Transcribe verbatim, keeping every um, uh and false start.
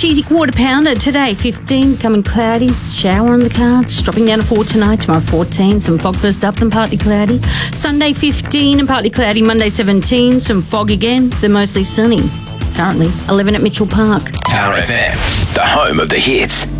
cheesy quarter pounder today, fifteen, becoming cloudy, shower on the cards, dropping down to four tonight, tomorrow fourteen, some fog first up, then partly cloudy. Sunday fifteen and partly cloudy, Monday seventeen, some fog again, then mostly sunny. Currently eleven at Mitchell Park. Power F M, the home of the hits.